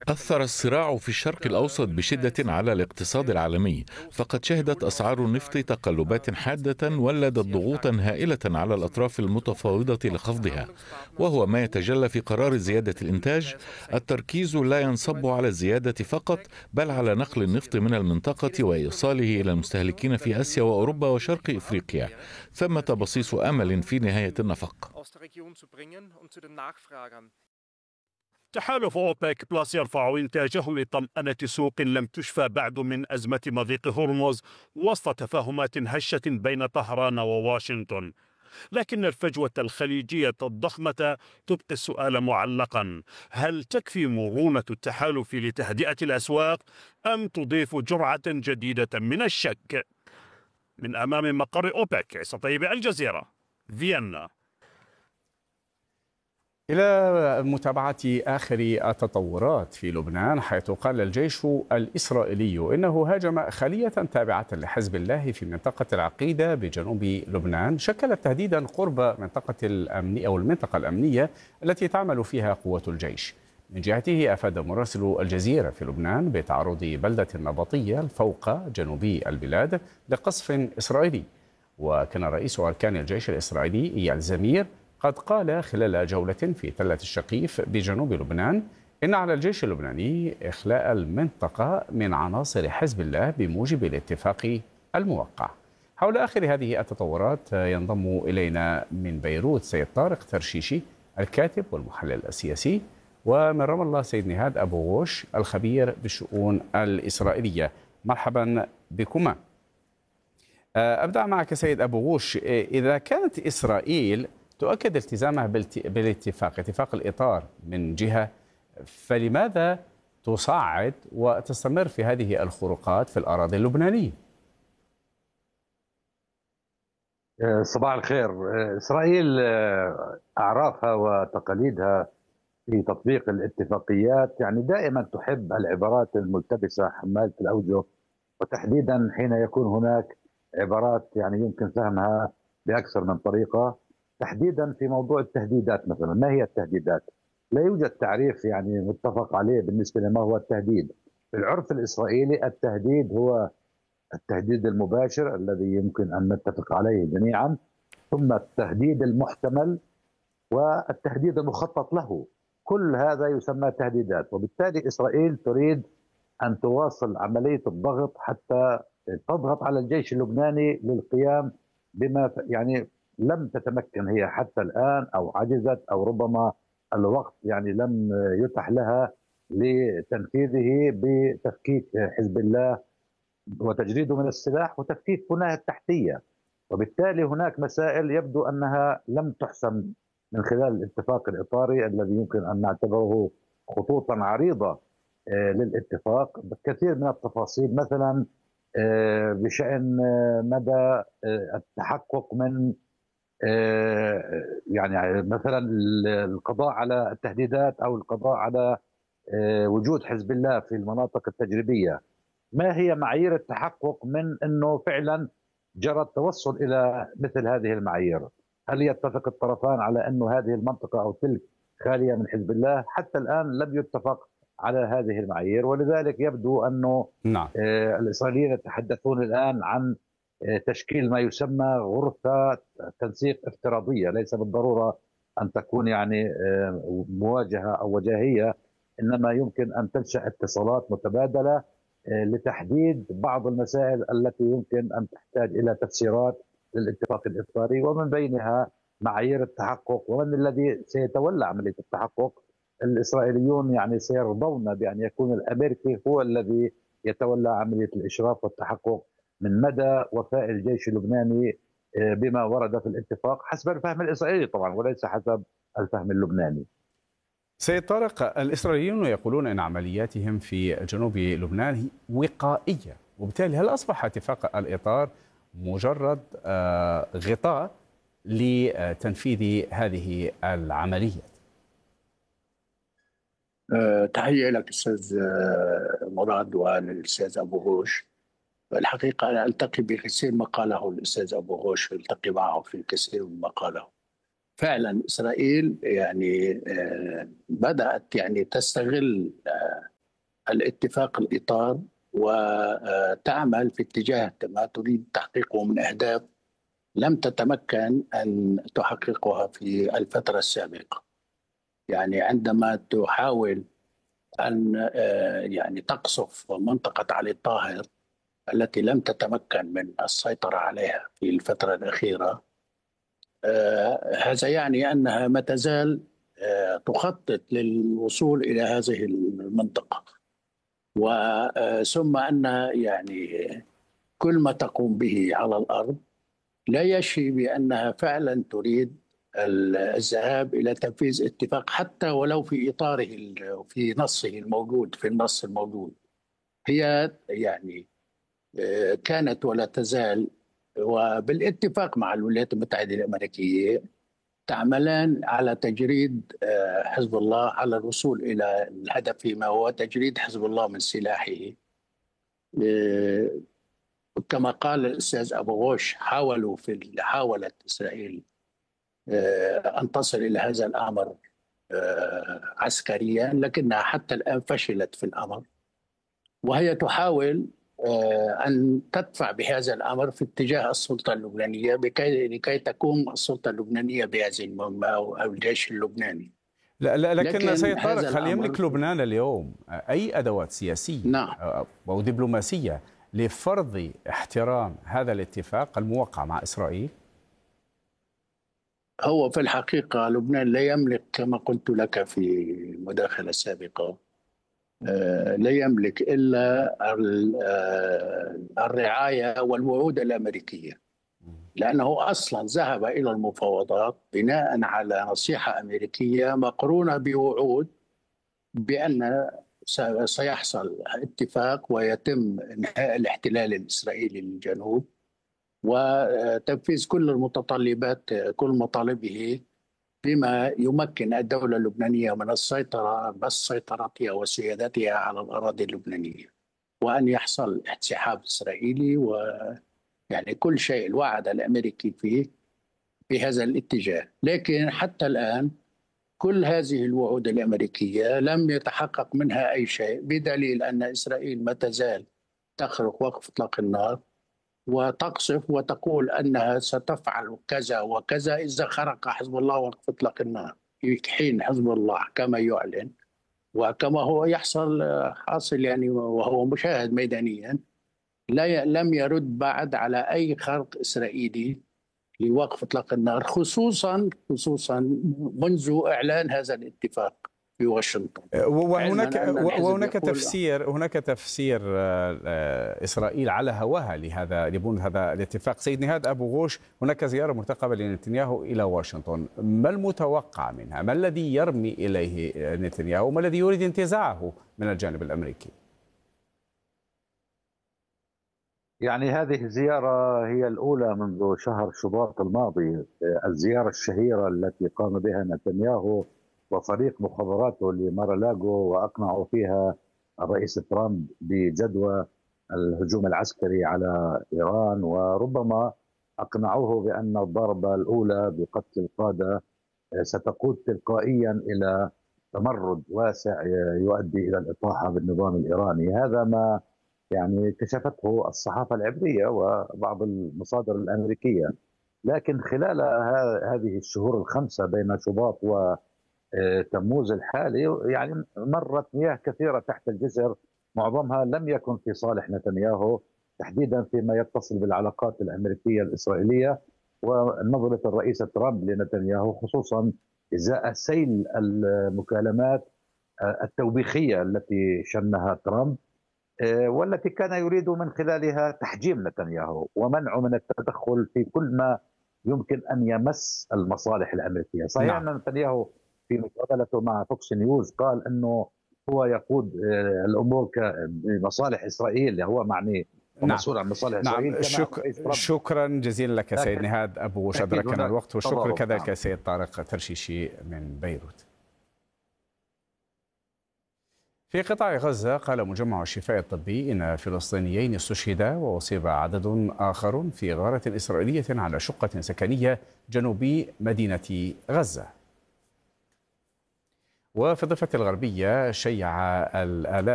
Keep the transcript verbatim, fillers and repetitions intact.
أثر الصراع في الشرق الأوسط بشدة على الاقتصاد العالمي، فقد شهدت أسعار النفط تقلبات حادة ولدت ضغوطا هائلة على الأطراف المتفاوضة لخفضها، وهو ما يتجلى في قرار زيادة الإنتاج. التركيز لا ينصب على الزيادة فقط، بل على نقل النفط من المنطقة وإيصاله إلى المستهلكين في آسيا وأوروبا وشرق إفريقيا. ثمة بصيص أمل في نهاية النفق. تحالف أوبك بلس يرفع إنتاجه لطمأنة سوق لم تشفى بعد من أزمة مضيق هرمز وسط تفاهمات هشة بين طهران وواشنطن. لكن الفجوة الخليجية الضخمة تبقي السؤال معلقا: هل تكفي مرونة التحالف لتهدئة الأسواق أم تضيف جرعة جديدة من الشك؟ من أمام مقر أوبك، عيسى طيب، الجزيرة، فيينا. إلى متابعة آخر التطورات في لبنان، حيث قال الجيش الإسرائيلي إنه هاجم خلية تابعة لحزب الله في منطقة العقيدة بجنوب لبنان، شكلت تهديدا قرب منطقة الأمنية أو المنطقة الأمنية التي تعمل فيها قوة الجيش. من جهته أفاد مراسل الجزيرة في لبنان بتعرض بلدة النبطية فوق جنوبي البلاد لقصف إسرائيلي. وكان رئيس أركان الجيش الإسرائيلي إيال زمير قد قال خلال جولة في تلة الشقيف بجنوب لبنان إن على الجيش اللبناني إخلاء المنطقة من عناصر حزب الله بموجب الاتفاق الموقع. حول آخر هذه التطورات ينضم إلينا من بيروت سيد طارق ترشيشي الكاتب والمحلل السياسي، ومن رام الله سيد نهاد أبو غوش الخبير بالشؤون الإسرائيلية. مرحبا بكما. أبدأ معك سيد أبو غوش، إذا كانت إسرائيل تؤكد التزامها بالاتفاق اتفاق الإطار من جهة، فلماذا تصعد وتستمر في هذه الخروقات في الأراضي اللبنانية؟ صباح الخير. إسرائيل أعرافها وتقاليدها في تطبيق الاتفاقيات يعني دائما تحب العبارات الملتبسة حمالة الأوجه، وتحديدا حين يكون هناك عبارات يعني يمكن فهمها بأكثر من طريقة. تحديدا في موضوع التهديدات مثلا، ما هي التهديدات؟ لا يوجد تعريف يعني متفق عليه بالنسبة لما هو التهديد. في العرف الإسرائيلي التهديد هو التهديد المباشر الذي يمكن أن نتفق عليه جميعا، ثم التهديد المحتمل، والتهديد المخطط له. كل هذا يسمى تهديدات، وبالتالي إسرائيل تريد أن تواصل عملية الضغط حتى تضغط على الجيش اللبناني للقيام بما يعني لم تتمكن هي حتى الآن، أو عجزت، أو ربما الوقت يعني لم يتح لها لتنفيذه بتفكيك حزب الله وتجريده من السلاح وتفكيك بناه التحتية. وبالتالي هناك مسائل يبدو أنها لم تحسم من خلال الاتفاق الإطاري الذي يمكن أن نعتبره خطوطا عريضة للاتفاق. كثير من التفاصيل مثلا بشأن مدى التحقق من يعني مثلا القضاء على التهديدات أو القضاء على وجود حزب الله في المناطق التجريبية. ما هي معايير التحقق من أنه فعلا جرى التوصل إلى مثل هذه المعايير؟ هل يتفق الطرفان على أنه هذه المنطقة أو تلك خالية من حزب الله؟ حتى الآن لم يتفق على هذه المعايير، ولذلك يبدو أنه نعم. الإسرائيليين يتحدثون الآن عن تشكيل ما يسمى غرفة تنسيق افتراضية، ليس بالضرورة أن تكون يعني مواجهة أو وجاهية، إنما يمكن أن تنشأ اتصالات متبادلة لتحديد بعض المسائل التي يمكن أن تحتاج إلى تفسيرات للاتفاق الإطاري، ومن بينها معايير التحقق ومن الذي سيتولى عملية التحقق. الإسرائيليون يعني سيرضون بأن يكون الأمريكي هو الذي يتولى عملية الإشراف والتحقق من مدى وفاء الجيش اللبناني بما ورد في الاتفاق حسب الفهم الإسرائيلي طبعا، وليس حسب الفهم اللبناني. سيد طارق، الإسرائيليون يقولون أن عملياتهم في جنوب لبنان وقائية، وبالتالي هل أصبح اتفاق الإطار مجرد غطاء لتنفيذ هذه العمليات؟ تحية لك أستاذ مراد والأستاذ أبو غوش. الحقيقة أنا ألتقي بكثير ما قاله الأستاذ أبو غوش، ألتقي معه في كثير مما قاله. فعلا إسرائيل يعني بدأت يعني تستغل الاتفاق الإطار وتعمل في اتجاه ما تريد تحقيقه من أهداف لم تتمكن أن تحققها في الفترة السابقة. يعني عندما تحاول أن يعني تقصف منطقة علي الطاهر التي لم تتمكن من السيطرة عليها في الفترة الأخيرة، هذا يعني أنها ما تزال تخطط للوصول إلى هذه المنطقة، وثم أن يعني كل ما تقوم به على الأرض لا يشفي بأنها فعلا تريد الذهاب إلى تنفيذ اتفاق حتى ولو في إطاره في نصه الموجود في النص الموجود. هي يعني كانت ولا تزال وبالاتفاق مع الولايات المتحدة الأمريكية تعملان على تجريد حزب الله، على الوصول إلى الهدف فيما هو تجريد حزب الله من سلاحه. كما قال الأستاذ أبو غوش، حاولوا في حاولت إسرائيل أن تصل إلى هذا الأمر عسكريا، لكنها حتى الآن فشلت في الأمر، وهي تحاول أن تدفع بهذا الأمر في اتجاه السلطة اللبنانية لكي لكي تقوم السلطة اللبنانية بهذه المهمة أو الجيش اللبناني. لا لا لكن, لكن سيد طارق، هل يملك لبنان اليوم أي أدوات سياسية نعم. أو دبلوماسية لفرض احترام هذا الاتفاق الموقع مع إسرائيل؟ هو في الحقيقة لبنان لا يملك، كما قلت لك في المداخلة السابقة، لا يملك إلا الرعاية والوعود الأمريكية، لأنه أصلا ذهب إلى المفاوضات بناء على نصيحة أمريكية مقرونة بوعود بأن سيحصل اتفاق ويتم إنهاء الاحتلال الإسرائيلي للجنوب وتنفيذ كل المتطلبات كل مطالبه بما يمكن الدولة اللبنانية من السيطرة بس سيطرتها وسيادتها على الأراضي اللبنانية، وأن يحصل انسحاب إسرائيلي ويعني كل شيء الوعد الأمريكي فيه بهذا الاتجاه. لكن حتى الآن كل هذه الوعود الأمريكية لم يتحقق منها أي شيء، بدليل أن إسرائيل ما تزال تخرق وقف إطلاق النار وتقصف وتقول أنها ستفعل كذا وكذا إذا خرق حزب الله وقف إطلاق النار، في حين حزب الله كما يعلن وكما هو يحصل حاصل يعني وهو مشاهد ميدانيا لا لم يرد بعد على أي خرق إسرائيلي لوقف إطلاق النار، خصوصا خصوصا منذ إعلان هذا الاتفاق في واشنطن. وهناك وهناك تفسير هناك تفسير إسرائيل على هواها لهذا لبنود هذا الاتفاق. سيد نهاد أبو غوش، هناك زيارة مرتقبة لنتنياهو إلى واشنطن، ما المتوقع منها؟ ما الذي يرمي إليه نتنياهو وما الذي يريد انتزاعه من الجانب الأمريكي؟ يعني هذه الزيارة هي الأولى منذ شهر شباط الماضي، الزيارة الشهيرة التي قام بها نتنياهو وفريق مخابراته لمارالاغو، وأقنعوا فيها الرئيس ترامب بجدوى الهجوم العسكري على إيران، وربما أقنعوه بأن الضربة الأولى بقتل القادة ستقود تلقائيا إلى تمرد واسع يؤدي إلى الإطاحة بالنظام الإيراني. هذا ما يعني كشفته الصحافة العبرية وبعض المصادر الأمريكية. لكن خلال هذه الشهور الخمسة بين شباط وتموز الحالي يعني مرت مياه كثيرة تحت الجسر، معظمها لم يكن في صالح نتنياهو، تحديدا فيما يتصل بالعلاقات الأمريكية الإسرائيلية ونظرة الرئيس ترامب لنتنياهو، خصوصا إزاء سيل المكالمات التوبيخية التي شنها ترامب والتي كان يريد من خلالها تحجيم نتنياهو ومنعه من التدخل في كل ما يمكن أن يمس المصالح الأمريكية. صحيح أن نتنياهو في مقابلته مع فوكس نيوز قال أنه هو يقود الأمور بمصالح إسرائيل، هو معني ومسؤول عن مصالح إسرائيل. نعم. شك... شكرا جزيلا لك سيد نهاد أبو غوش، أدركنا الوقت، والشكر كذلك سيد طارق ترشيشي من بيروت. في قطاع غزة قال مجمع الشفاء الطبي إن فلسطينيين استشهدا وأصيب عدد آخر في غارة إسرائيلية على شقة سكنية جنوبي مدينة غزة. وفي الضفة الغربية شيع الآلاف